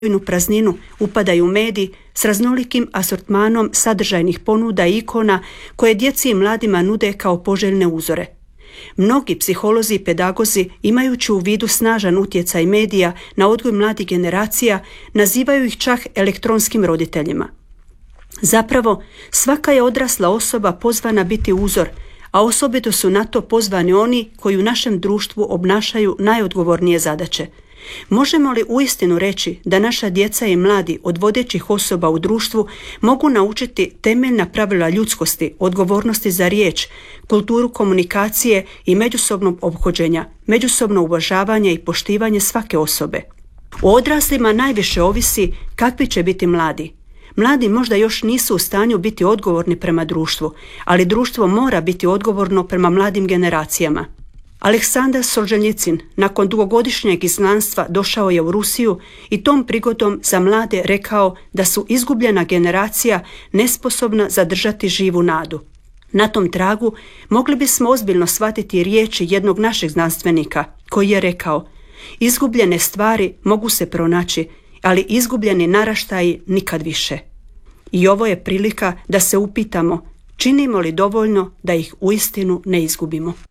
prazninu upadaju mediji s raznolikim asortmanom sadržajnih ponuda i ikona koje djeci i mladima nude kao poželjne uzore. Mnogi psiholozi i pedagozi, imajući u vidu snažan utjecaj medija na odgoj mladih generacija, nazivaju ih čak elektronskim roditeljima. Zapravo, svaka je odrasla osoba pozvana biti uzor, a osobito su na to pozvani oni koji u našem društvu obnašaju najodgovornije zadaće. Možemo li uistinu reći da naša djeca i mladi od vodećih osoba u društvu mogu naučiti temeljna pravila ljudskosti, odgovornosti za riječ, kulturu komunikacije i međusobnog ophođenja, međusobno uvažavanje i poštivanje svake osobe? O odraslima najviše ovisi kakvi će biti mladi. Mladi možda još nisu u stanju biti odgovorni prema društvu, ali društvo mora biti odgovorno prema mladim generacijama. Aleksandar Solženjicin nakon dugogodišnjeg izgnanstva došao je u Rusiju i tom prigodom za mlade rekao da su izgubljena generacija nesposobna zadržati živu nadu. Na tom tragu mogli bismo ozbiljno shvatiti riječi jednog našeg znanstvenika koji je rekao: izgubljene stvari mogu se pronaći, ali izgubljeni naraštaji nikad više. I ovo je prilika da se upitamo, činimo li dovoljno da ih uistinu ne izgubimo.